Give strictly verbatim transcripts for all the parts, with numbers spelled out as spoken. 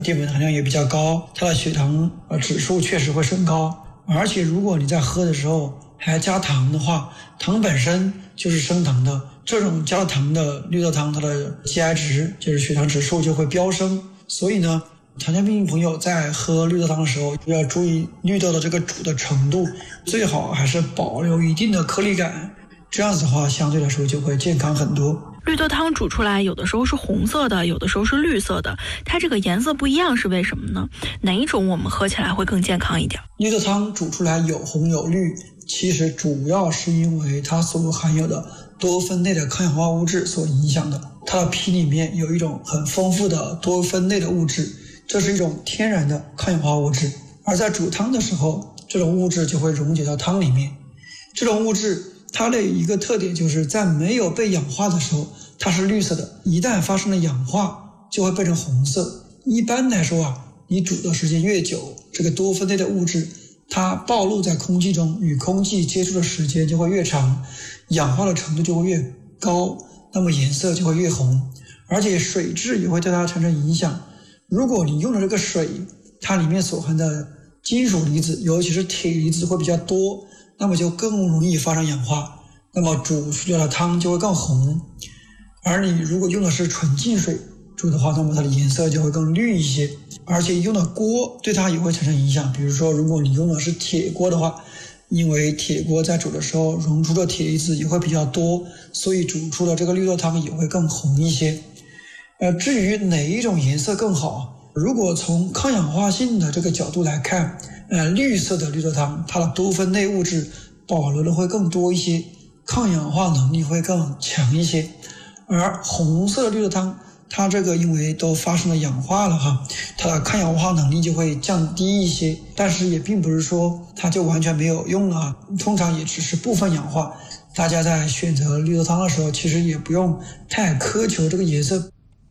淀粉含量也比较高，它的血糖呃指数确实会升高。而且如果你在喝的时候还加糖的话，糖本身就是升糖的，这种加了糖的绿豆汤，它的 G I 值就是血糖指数就会飙升。所以呢，糖尿病朋友在喝绿豆汤的时候要注意绿豆的这个煮的程度，最好还是保留一定的颗粒感，这样子的话相对来说就会健康很多。 绿豆汤煮出来有的时候是红色的，有的时候是绿色的，它这个颜色不一样是为什么呢？哪一种我们喝起来会更健康一点？ 绿豆汤煮出来有红有绿，其实主要是因为它所含有的多酚类的抗氧化物质所影响的。它的皮里面有一种很丰富的多酚类的物质，这是一种天然的抗氧化物质，而在煮汤的时候，这种物质就会溶解到汤里面。这种物质它的一个特点就是在没有被氧化的时候它是绿色的，一旦发生了氧化就会变成红色。一般来说啊，你煮的时间越久，这个多酚类的物质它暴露在空气中，与空气接触的时间就会越长，氧化的程度就会越高，那么颜色就会越红，而且水质也会对它产生影响。如果你用的这个水它里面所含的金属离子，尤其是铁离子会比较多，那么就更容易发生氧化，那么煮出来的汤就会更红。而你如果用的是纯净水煮的话，那么它的颜色就会更绿一些，而且用的锅对它也会产生影响。比如说如果你用的是铁锅的话，因为铁锅在煮的时候溶出的铁离子也会比较多，所以煮出的这个绿豆汤也会更红一些。呃，至于哪一种颜色更好，如果从抗氧化性的这个角度来看，呃，绿色的绿豆汤它的多酚类物质保留的会更多一些，抗氧化能力会更强一些。而红色的绿豆汤它这个因为都发生了氧化了哈，它的抗氧化能力就会降低一些，但是也并不是说它就完全没有用了，通常也只是部分氧化。大家在选择绿豆汤的时候其实也不用太苛求这个颜色。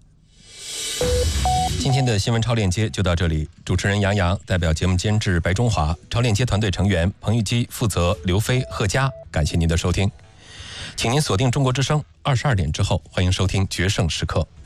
今天的新闻超链接就到这里，主持人杨洋代表节目监制白中华，超链接团队成员彭玉基负责刘飞、贺佳，感谢您的收听，请您锁定中国之声，二十二点之后欢迎收听决胜时刻。